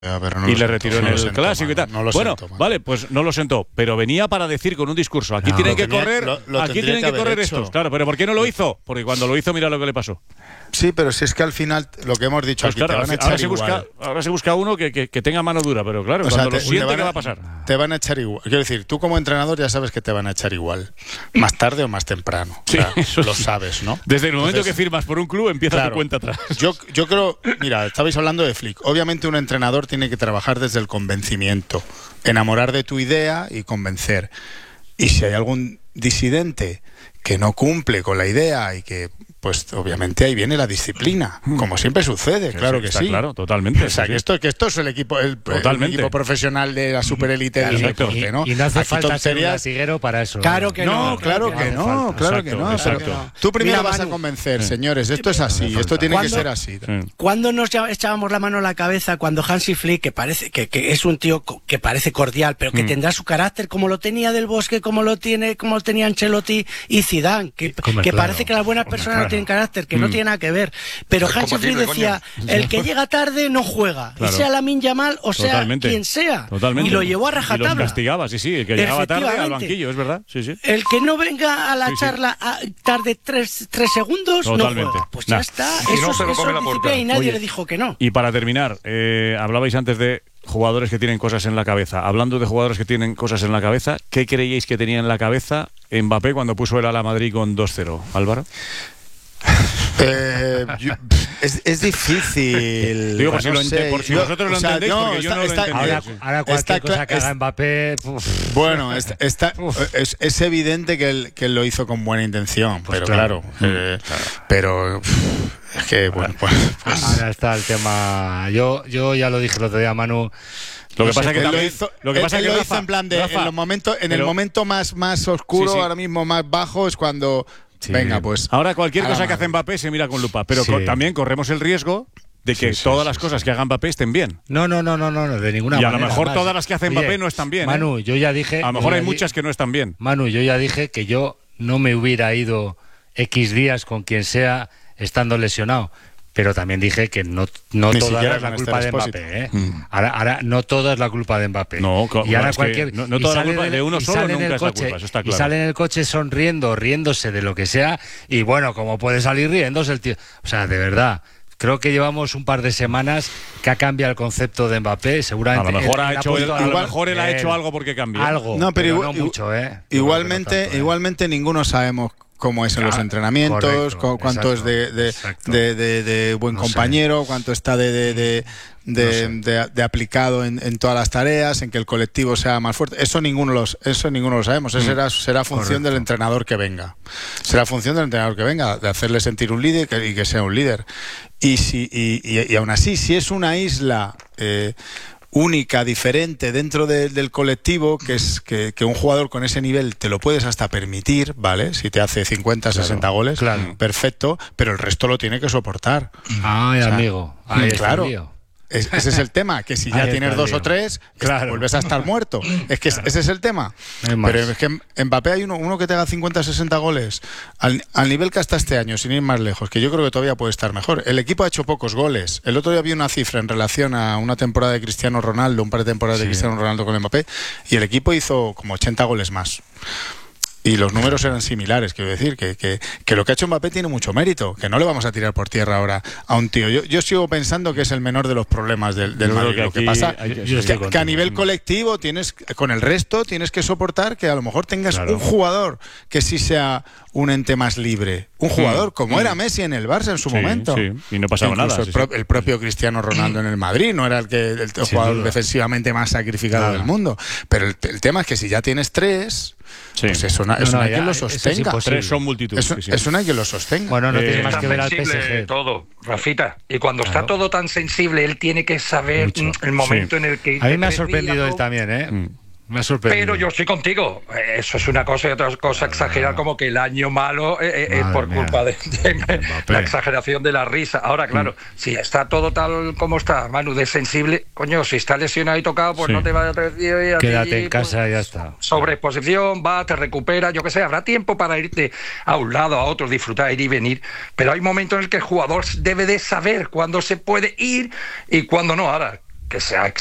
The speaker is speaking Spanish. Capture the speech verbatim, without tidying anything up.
Ya, no y le retiró en el clásico mal, y tal. No lo bueno, sentó, vale, pues no lo sentó, pero venía para decir con un discurso, aquí no, tienen que tenía, correr, lo, lo aquí tienen que, que correr hecho. estos. Claro, pero ¿por qué no lo hizo? Porque cuando lo hizo, mira lo que le pasó. Sí, pero si es que al final, lo que hemos dicho pues aquí, claro, te van a echar ahora se igual. busca, ahora se busca uno que, que, que tenga mano dura, pero claro, o cuando sea, te, lo siente, ¿qué va a pasar? Te van a echar igual. Quiero decir, tú como entrenador ya sabes que te van a echar igual, más tarde o más temprano. Sí, o sea, eso lo sí. sabes, ¿no? Desde el momento Entonces, que firmas por un club, empieza claro, tu cuenta atrás. Yo, yo creo, mira, estabais hablando de Flick. Obviamente un entrenador tiene que trabajar desde el convencimiento, enamorar de tu idea y convencer. Y si hay algún disidente que no cumple con la idea y que, pues obviamente ahí viene la disciplina, como siempre sucede, claro que está sí. Claro, totalmente. O sea, sí, que esto, que esto es el equipo, el, el equipo profesional de la superélite del Exacto. deporte, ¿no? Y, y no hace Aquí falta tonterías... ser un latiguero para eso. Claro que no. No, claro que no, claro que no. Exacto, Pero exacto. tú primero Mira, vas Manu, a convencer, sí. señores, esto es así, esto tiene que ser así. Sí. Cuando nos echábamos la mano a la cabeza cuando Hansi Flick, que parece que, que es un tío que parece cordial, pero que mm. tendrá su carácter como lo tenía Del Bosque, como lo tiene, como lo tenía Ancelotti y Zidane, que, que claro, parece que las buenas personas claro. no tienen carácter, que mm. no tiene nada que ver. Pero es Hansi Flick decía, coño. el que llega tarde no juega, claro. y sea Lamine Yamal o sea Totalmente. quien sea. Totalmente. Y lo llevó a rajatabla. Y los castigaba, sí, sí, el que llegaba tarde al banquillo, es verdad. Sí, sí. El que no venga a la sí, charla a, tarde tres, tres segundos Totalmente. no juega. Pues nah. ya está, y eso, no se lo eso come la disciplina y nadie Oye, le dijo que no. Y para terminar, eh, hablabais antes de jugadores que tienen cosas en la cabeza. Hablando de jugadores que tienen cosas en la cabeza, ¿qué creíais que tenía en la cabeza Mbappé cuando puso el ala Madrid con dos cero? Álvaro. Eh, yo, es, es difícil. Digo, por si, no lo sé. por si yo, vosotros lo o sea, entendéis, no, porque está, yo no está, lo entendí. Ahora, ahora cualquier está, cosa que haga es, Mbappé... Uf. Bueno, está, está, es, es evidente que él, que él lo hizo con buena intención, pues pero claro, claro, eh, claro. pero uf, es que, bueno, pues, pues... Ahora está el tema... Yo, yo ya lo dije el otro día, Manu... Lo que pasa es que él también, lo hizo, lo que pasa él, es que él lo Rafa, hizo en plan de Rafa, en los momentos, en pero, el momento más, más oscuro, sí, sí. ahora mismo más bajo, es cuando sí. venga, pues. Ahora cualquier cosa madre. que hace Mbappé se mira con lupa, pero sí. con, también corremos el riesgo de que sí, sí, todas sí, las sí, cosas sí. que haga Mbappé estén bien. No, no, no, no, no, de ninguna y manera. Y a lo mejor más. todas las que hace Mbappé Oye, no están bien. Manu, ¿eh? yo ya dije... A lo mejor hay di... muchas que no están bien. Manu, yo ya dije que yo no me hubiera ido X días con quien sea estando lesionado. Pero también dije que no, no toda es la culpa de Mbappé, ¿eh? Mm. Ahora, ahora no toda es la culpa de Mbappé. No, y ahora es cualquier no, no toda la culpa de, de uno solo nunca es coche, la culpa, eso está claro. Y sale en el coche sonriendo, riéndose de lo que sea, y bueno, como puede salir riéndose el tío. O sea, de verdad. Creo que llevamos un par de semanas que ha cambiado el concepto de Mbappé. Seguramente a lo mejor, él, ha, él hecho, ha él, a lo mejor él ha él, hecho algo porque cambió. Algo, no, pero, pero igual, no mucho, ¿eh? Igualmente, no tanto, ¿eh? igualmente ninguno sabemos cómo es en los entrenamientos, correcto, cuánto exacto, es de, de, de, de, de buen no compañero, sé. cuánto está de, de, de, de, no sé. de, de aplicado en, en todas las tareas, en que el colectivo sea más fuerte. Eso ninguno los, eso ninguno lo sabemos. Eso será, será función correcto. del entrenador que venga. Será función del entrenador que venga, de hacerle sentir un líder y que, y que sea un líder. Y, si, y, y, y aún así, si es una isla... Eh, única, diferente dentro de, del colectivo, que es que, que un jugador con ese nivel te lo puedes hasta permitir, ¿vale? Si te hace cincuenta, claro, sesenta goles, claro. perfecto, pero el resto lo tiene que soportar. Ay, o sea, amigo, ahí claro. está el lío. Es, ese es el tema, que si ya Ahí tienes dos lío. o tres, claro. vuelves a estar muerto. Es que claro. ese es el tema. Pero es que en Mbappé hay uno, uno que te haga cincuenta, sesenta goles al, al nivel que hasta este año, sin ir más lejos, que yo creo que todavía puede estar mejor. El equipo ha hecho pocos goles. El otro día vi una cifra en relación a una temporada de Cristiano Ronaldo, un par de temporadas sí. de Cristiano Ronaldo con Mbappé, y el equipo hizo como ochenta goles más. Y los números eran similares, quiero decir, que, que, que lo que ha hecho Mbappé tiene mucho mérito, que no le vamos a tirar por tierra ahora a un tío. Yo, yo sigo pensando que es el menor de los problemas del, del Madrid. Que lo que pasa hay, es que, que a nivel colectivo, tienes con el resto tienes que soportar que a lo mejor tengas claro. un jugador que sí sea un ente más libre. Un jugador mm, como mm. era Messi en el Barça en su sí, momento. Sí. Y no pasaba Incluso nada. El, pro, sí, sí. el propio Cristiano Ronaldo en el Madrid no era el, que, el jugador duda. defensivamente más sacrificado nada. del mundo. Pero el, el tema es que si ya tienes tres... Sí. Pues eso, no, eso no, no hay quien lo sostenga. Es tres son multitud. Eso, sí, sí. eso no hay quien lo sostenga. Bueno, no eh, tiene más que ver al P S G. Todo, Rafita. Y cuando claro. está todo tan sensible, él tiene que saber Mucho. el momento sí. en el que... A mí me ha sorprendido él también, ¿eh? Mm. Me ha sorprendido. Pero yo estoy contigo. Eso es una cosa y otra cosa exagerar, como que el año malo es eh, eh, por mía. culpa de, de la exageración de la risa. Ahora, claro, mm. si está todo tal como está, Manu, de sensible, coño, si está lesionado y tocado, pues sí. no te vayas a decir... Quédate ti, en casa pues, y ya está. Sobreexposición, va, te recupera, yo qué sé, habrá tiempo para irte a un lado, a otro, disfrutar, ir y venir, pero hay momentos en el que el jugador debe de saber cuándo se puede ir y cuándo no. Ahora, que se ha